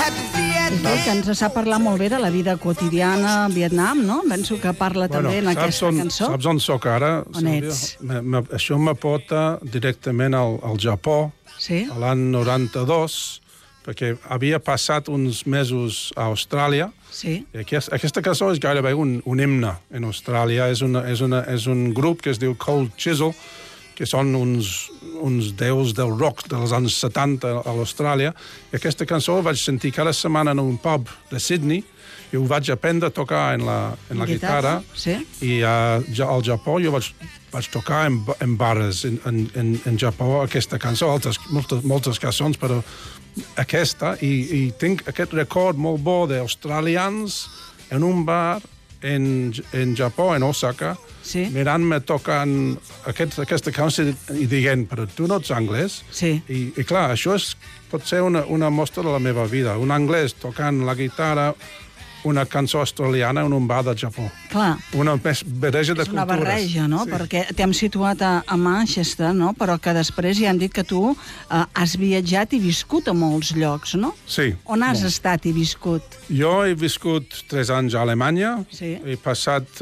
Aquí, que ens sap parlar molt bé de la vida quotidiana a Vietnam, no? Penso que parla també en aquesta cançó. Saps on soc ara? On ets? Això m'aporta directament al Japó, l'any 92, perquè havia passat uns mesos a Austràlia. Sí. I aquesta cançó és gairebé un himne en Austràlia. És un grup que es diu Cold Chisel, que són uns déus del rock dels anys 70 a l'Austràlia. I aquesta cançó vaig sentir cada setmana en un pub de Sydney i ho vaig aprendre a tocar en la guitarra. Sí. I al Japó jo vaig tocar en bares en Japó aquesta cançó, moltes cançons, però aquesta, i tinc aquest record molt bo d'australians en un bar en Japó, en Osaka, mirant-me tocant aquesta cançó i dient, però tu no ets anglès? Sí. I clar, això pot ser una mostra de la meva vida. Un anglès tocant la guitarra, una cançó australiana en un bar del Japó. Clar. Una barreja de cultures. És una barreja, no? Sí. Perquè t'hem situat a Manchester, no? Però que després ja han dit que tu has viatjat i viscut a molts llocs, no? Sí. On has estat i viscut? Jo he viscut 3 anys a Alemanya. Sí. He passat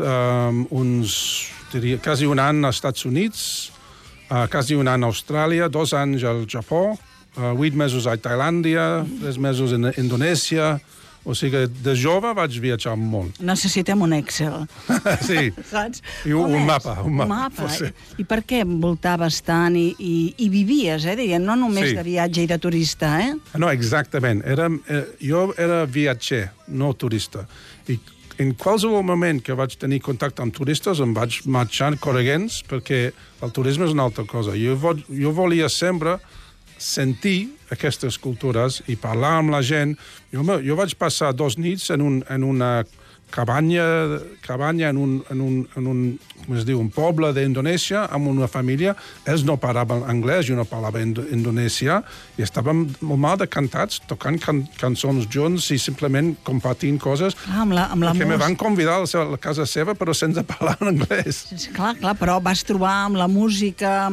quasi un any als Estats Units, quasi un any a Austràlia, 2 anys al Japó, 8 mesos a Tailàndia, 3 mesos a Indonèsia. O sigui, de jove vaig viatjar molt. Necessitem un Excel. Sí. Saps? I un mapa. Un mapa. I per què voltaves tant i vivies, diguem, no només de viatge i de turista, No, exactament. Jo era viatger, no turista. I en qualsevol moment que vaig tenir contacte amb turistes em vaig marxar corregents perquè el turisme és una altra cosa. Jo volia sempre sentir aquestes cultures i parlar amb la gent. Jo vaig passar 2 nits en una cabanya en un poble d'Indonèsia amb una família. Ells no parlaven anglès, jo no parlava indonèsià, i estàvem molt mal decantats, tocant cançons junts i simplement compartint coses. Perquè me van convidar a la casa seva, però sense parlar en anglès. Clar, però vas trobar amb la música,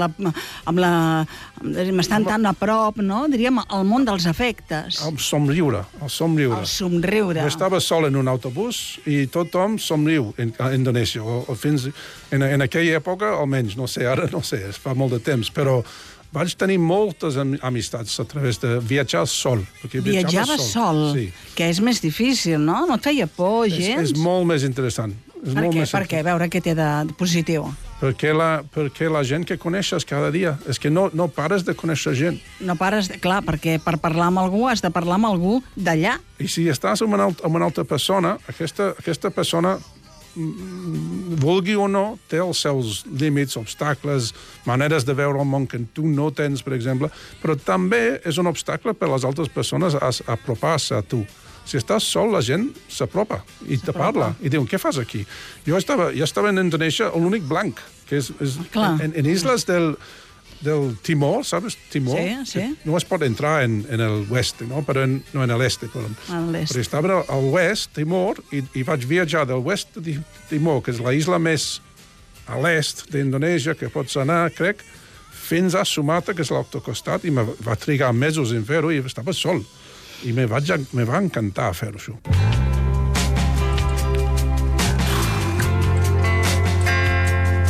m'estan tan a prop, no? Diríem, el món dels afectes. El somriure. Jo estava sol en un autobús i tothom somriu a Indonèsia. Fins en aquella època, almenys, no sé, ara no sé, fa molt de temps, però vaig tenir moltes amistats a través de viatjar sol. Viatjaves sol? Sí. Que és més difícil, no? No et feia por, gens? És molt més interessant. Per què? A veure què té de positiu. Perquè la gent que coneixes cada dia, és que no pares de conèixer gent. No pares de... Clar, perquè per parlar amb algú has de parlar amb algú d'allà. I si estàs amb una altra persona, aquesta persona, vulgui o no, té els seus límits, obstacles, maneres de veure el món que tu no tens, per exemple, però també és un obstacle per a les altres persones a apropar-se a tu. Si estàs sol, la gent s'apropa i te parla. I diuen, què fas aquí? Jo estava en Indonèsia, l'únic blanc, que és en isles del Timor, saps? Timor. Sí. No es pot entrar en el oeste, no? Però no en l'este. Però estava al oest, Timor, i vaig viatjar del oest de Timor, que és la isla més a l'est d'Indonèsia, que pots anar, crec, fins a Sumatra, que és l'altre costat, i va trigar mesos en fer-ho, i estava sol. I me va encantar fer-ho, això.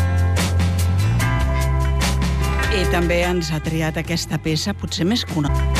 I també ens ha triat aquesta peça, potser més que una...